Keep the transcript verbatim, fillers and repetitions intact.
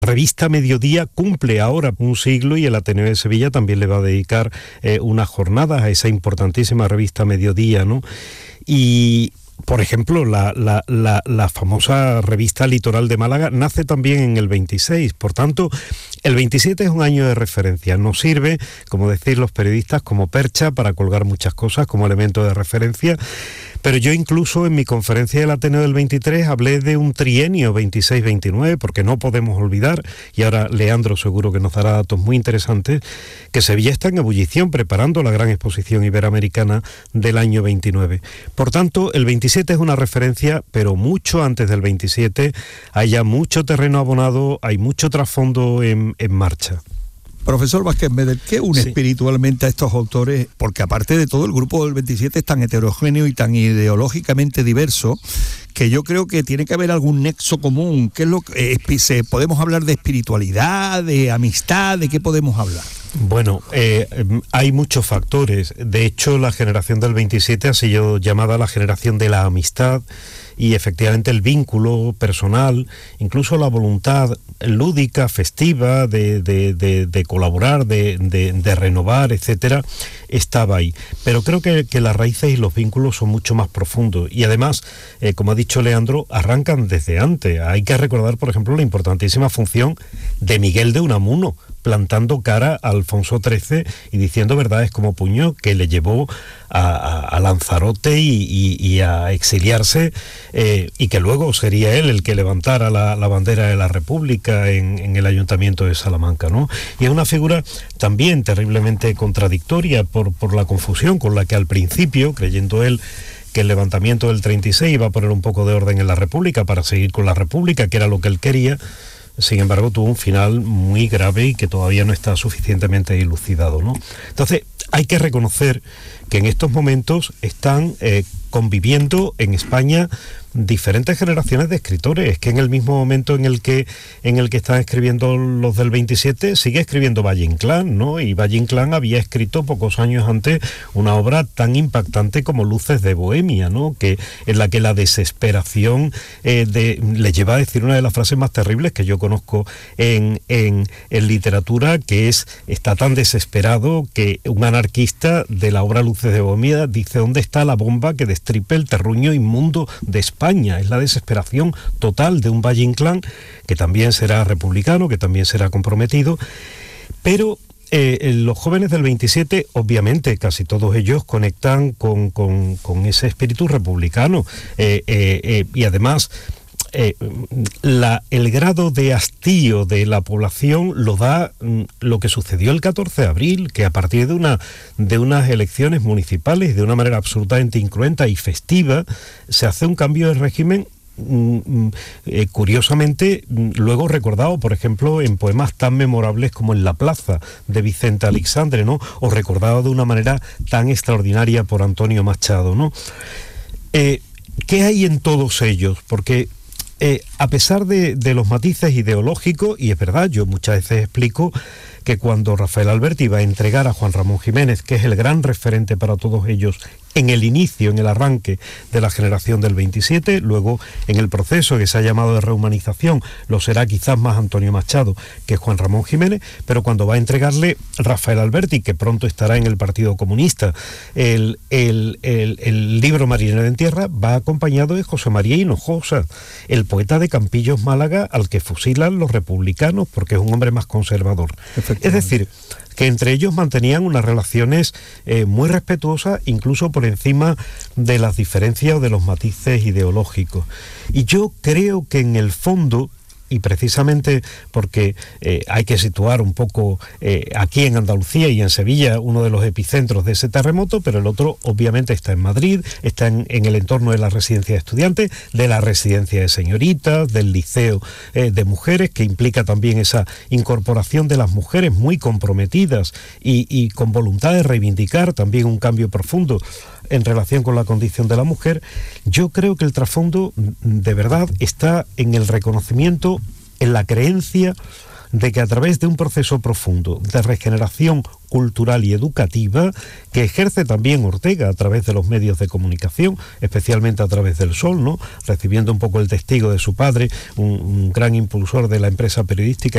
revista Mediodía cumple ahora un siglo y el Ateneo de Sevilla también le va a dedicar eh, unas jornadas a esa importantísima revista Mediodía, ¿no? Y... Por ejemplo, la, la, la, la famosa revista Litoral de Málaga nace también en el veintiséis, por tanto, el veintisiete es un año de referencia, nos sirve, como decís los periodistas, como percha para colgar muchas cosas, como elemento de referencia, pero yo incluso en mi conferencia del Ateneo del veintitrés hablé de un trienio veintiséis veintinueve, porque no podemos olvidar, y ahora Leandro seguro que nos dará datos muy interesantes, que Sevilla está en ebullición preparando la gran exposición iberoamericana del año veintinueve. Por tanto, el veintisiete es una referencia, pero mucho antes del veintisiete hay ya mucho terreno abonado, hay mucho trasfondo en, en marcha. Profesor Vázquez Méndez, ¿qué une Sí. espiritualmente a estos autores? Porque aparte de todo, el grupo del veintisiete es tan heterogéneo y tan ideológicamente diverso que yo creo que tiene que haber algún nexo común. ¿Qué es lo que eh, se, podemos hablar de espiritualidad, de amistad? ¿De qué podemos hablar? Bueno, eh, hay muchos factores. De hecho, la generación del veintisiete ha sido llamada la generación de la amistad, y efectivamente el vínculo personal, incluso la voluntad lúdica, festiva, de, de, de, de colaborar, de, de, de renovar, etcétera, estaba ahí. Pero creo que, que las raíces y los vínculos son mucho más profundos. Y además, eh, como ha dicho Leandro, arrancan desde antes. Hay que recordar, por ejemplo, la importantísima función de Miguel de Unamuno, plantando cara a Alfonso trece y diciendo verdades como puño, que le llevó a, a, a Lanzarote y, y, y a exiliarse, eh, y que luego sería él el que levantara la, la bandera de la República en, en el Ayuntamiento de Salamanca, ¿no? Y es una figura también terriblemente contradictoria por, por la confusión con la que al principio, creyendo él que el levantamiento del treinta y seis iba a poner un poco de orden en la República para seguir con la República, que era lo que él quería, sin embargo tuvo un final muy grave y que todavía no está suficientemente dilucidado, ¿no? Entonces hay que reconocer que en estos momentos están eh, conviviendo en España diferentes generaciones de escritores, que en el mismo momento en el que en el que están escribiendo los del veintisiete sigue escribiendo Valle Inclán, ¿no? Y Valle Inclán había escrito pocos años antes una obra tan impactante como Luces de Bohemia, ¿no? Que en la que la desesperación eh, de, le lleva a decir una de las frases más terribles que yo conozco en, en, en literatura, que es: está tan desesperado que un anarquista de la obra Luces de Bohemia dice: ¿dónde está la bomba que destripe el terruño inmundo de España? Es la desesperación total de un Valle Inclán, que también será republicano, que también será comprometido, pero eh, los jóvenes del veintisiete, obviamente, casi todos ellos conectan con, con, con ese espíritu republicano, eh, eh, eh, y además Eh, la, el grado de hastío de la población lo da mm, lo que sucedió el catorce de abril, que a partir de una de unas elecciones municipales, de una manera absolutamente incruenta y festiva, se hace un cambio de régimen mm, eh, curiosamente mm, luego recordado, por ejemplo, en poemas tan memorables como En la plaza, de Vicente Alexandre, ¿no? O recordado de una manera tan extraordinaria por Antonio Machado, ¿no? Eh, ¿qué hay en todos ellos? Porque Eh, a pesar de, de los matices ideológicos, y es verdad, yo muchas veces explico que cuando Rafael Alberti va a entregar a Juan Ramón Jiménez, que es el gran referente para todos ellos en el inicio, en el arranque de la generación del veintisiete, luego en el proceso que se ha llamado de rehumanización lo será quizás más Antonio Machado que Juan Ramón Jiménez, pero cuando va a entregarle Rafael Alberti, que pronto estará en el Partido Comunista, el, el, el, el libro Marinero en Tierra, va acompañado de José María Hinojosa, el poeta de Campillos, Málaga, al que fusilan los republicanos porque es un hombre más conservador. Es decir, que entre ellos mantenían unas relaciones eh, muy respetuosas, incluso por encima de las diferencias o de los matices ideológicos. Y yo creo que en el fondo, y precisamente porque eh, hay que situar un poco eh, aquí en Andalucía y en Sevilla uno de los epicentros de ese terremoto, pero el otro obviamente está en Madrid, está en, en el entorno de la residencia de estudiantes, de la residencia de señoritas, del liceo eh, de mujeres, que implica también esa incorporación de las mujeres muy comprometidas y, y con voluntad de reivindicar también un cambio profundo en relación con la condición de la mujer. Yo creo que el trasfondo de verdad está en el reconocimiento, en la creencia de que a través de un proceso profundo de regeneración cultural y educativa que ejerce también Ortega a través de los medios de comunicación, especialmente a través del Sol, ¿no? Recibiendo un poco el testigo de su padre, un, un gran impulsor de la empresa periodística